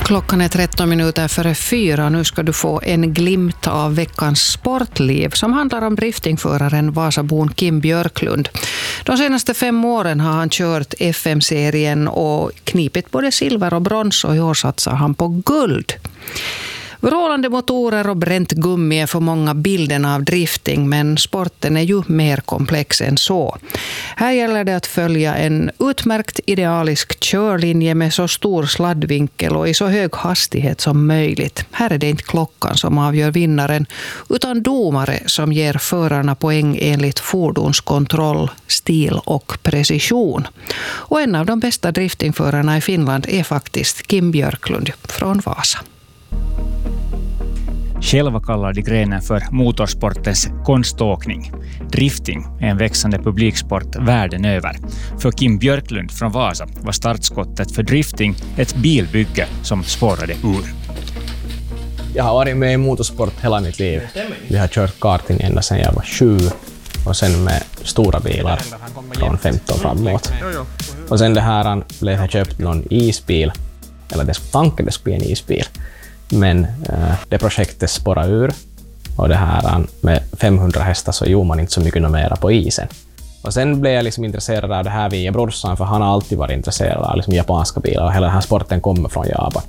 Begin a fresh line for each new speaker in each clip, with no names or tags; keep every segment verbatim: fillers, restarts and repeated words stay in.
Klockan är tretton minuter före fyra. Nu ska du få en glimt av veckans sportliv som handlar om driftingföraren Vasabon Kim Björklund. De senaste fem åren har han kört F M-serien och knipit både silver och brons, och i år satsar han på guld. Vrålande motorer och bränt gummi är för många bilden av drifting, men sporten är ju mer komplex än så. Här gäller det att följa en utmärkt idealisk körlinje med så stor sladdvinkel och i så hög hastighet som möjligt. Här är det inte klockan som avgör vinnaren, utan domare som ger förarna poäng enligt fordonskontroll, stil och precision. Och en av de bästa driftingförarna i Finland är faktiskt Kim Björklund från Vasa.
Själva kallar de grenen för motorsportens konståkning. Drifting är en växande publiksport världen över. För Kim Björklund från Vasa var startskottet för drifting ett bilbygge som spårade ur.
Jag har varit med i motorsport hela mitt liv. Vi har kört karting ända sedan jag var sju och sen med stora bilar från femton framåt. Och sen det här blev jag köpt någon isbil, eller det tanken det skulle bli en isbil. Men eh, det projektet spårade ur, och det här med femhundra hästar så gjorde man inte så mycket mera på isen. Och sen blev jag liksom intresserad av det här via brorsan, för han har alltid varit intresserad av liksom japanska bilar, och hela den här sporten kommer från Japan.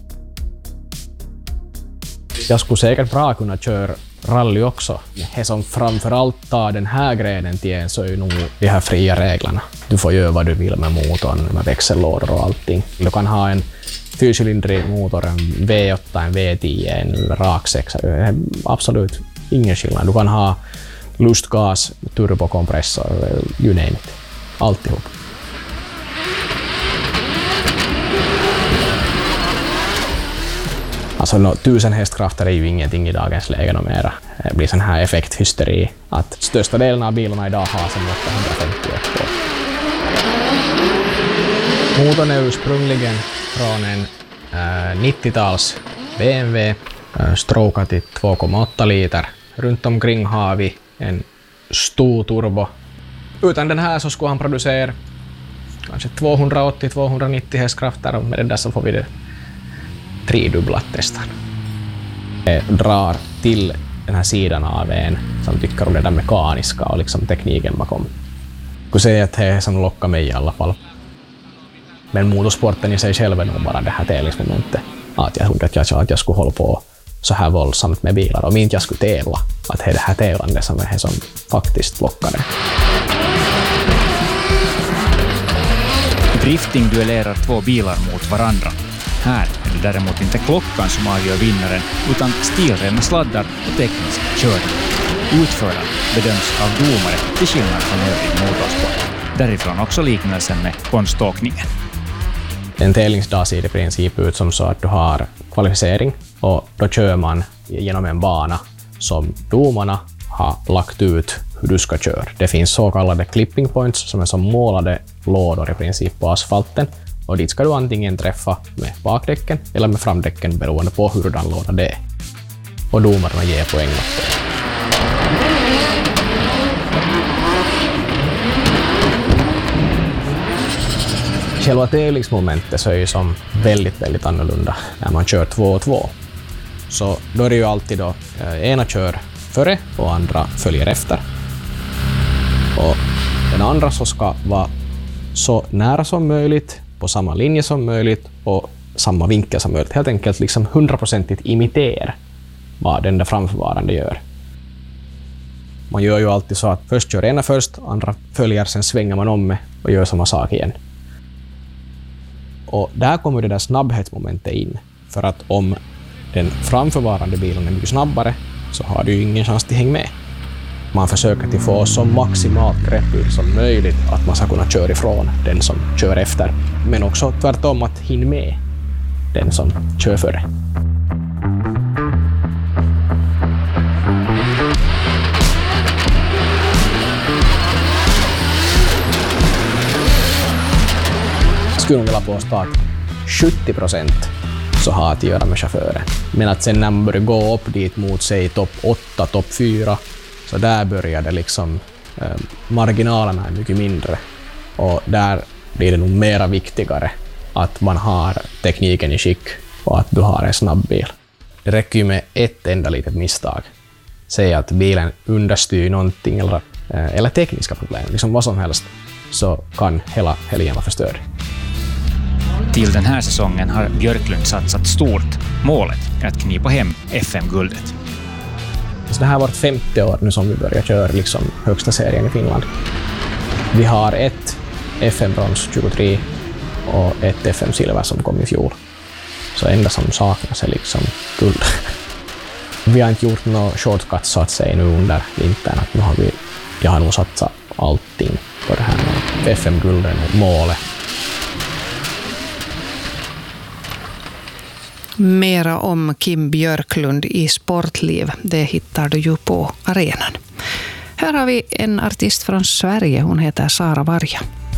Jag skulle säkert bra kunna köra rally också. Det som framförallt tar den här grenen till en så är ju nog de här fria reglerna. Du får göra vad du vill med motorn, med växellådor och allting. Du kan ha en fyrcylindrig motor, en V åtta, en V tio, en rak sexa. Absolut ingen skillnad. Du kan ha lustgas, turbokompressor, you name it. Alltihop. Alltså no, tusen hästkrafter är ju ingenting i dagens läge och mera. Det blir sån här effekthysteri att största delen av bilarna idag har som åttahundrafemtioett år. Motorn är ursprungligen från en äh, nittio-tals B M W, äh, strokat till två komma åtta liter. Runt omkring har vi en stor turbo. Utan den här så skulle han producera kanske tvåhundraåttio till tvåhundranittio hästkrafter, och med den där så får vi det tredubblat nästan. Det drar till den här sidan av en som tycker om det där mekaniska och liksom tekniken bakom. Jag skulle säga att det är som lockar mig i alla fall. Men motorsporten i sig själv är nog bara det här tävlingsmomentet. Att jag trodde att jag, att jag skulle hålla på så här våldsamt med bilar, och inte jag skulle tävla. Att det är det här tävlandet som är det som faktiskt lockar det.
Drifting duellerar två bilar mot varandra. Här är det däremot inte klockan som avgör vinnaren, utan stilrena sladdar och teknisk körning. Utföraren bedöms av domare till skillnad från övrig motorsport. Därifrån också liknelsen med konståkningen.
En tävlingsdag ser i princip ut som så att du har kvalificering, och då kör man genom en bana som domarna har lagt ut hur du ska köra. Det finns så kallade clipping points som är som målade lådor i princip på asfalten, och dit ska du antingen träffa med bakdäcken eller med framdäcken beroende på hurdan låda det är. Och domarna ger poäng åt det. Själva tävlingsmomentet så är ju som väldigt, väldigt annorlunda när man kör två och två. Så då är det ju alltid då eh, ena kör före och andra följer efter. Och den andra så ska vara så nära som möjligt, på samma linje som möjligt och samma vinkel som möjligt. Helt enkelt liksom hundraprocentigt imitera vad den där framförvarande gör. Man gör ju alltid så att först kör ena först, andra följer, sen svänger man om med och gör samma sak igen. Och där kommer det där snabbhetsmomentet in. För att om den framförvarande bilen är mycket snabbare så har du ju ingen chans att hänga med. Man försöker att få så maximalt grepp ut som möjligt att man ska kunna köra ifrån den som kör efter. Men också tvärtom att hinna med den som kör före. Jag skulle vilja påstå att sjuttio procent så har att göra med chauffören. Men att sen när man börjar gå upp dit mot sig topp åtta, topp fyra, så där börjar det liksom, eh, marginalerna är mycket mindre. Och där blir det nog mera viktigare att man har tekniken i skick och att du har en snabb bil. Det räcker ju med ett enda litet misstag. Säg att bilen understyr någonting eller, eller tekniska problem, liksom vad som helst, så kan hela helgen vara förstörd.
Till den här säsongen har Björklund satsat stort. Målet är att knipa hem F M-guldet.
Så det här har varit femtio år nu som vi börjar köra liksom högsta serien i Finland. Vi har ett F M-brons tjugotre och ett F M-silver som kom i fjol. Så enda som saknas är liksom guld. Vi har inte gjort några shortcuts så att säga nu under vintern. Att nu har vi, jag har nog satsat allting på det här med F M-gulden och målet.
Mera om Kim Björklund i Sportliv, det hittar du ju på arenan. Här har vi en artist från Sverige, hon heter Sara Varga.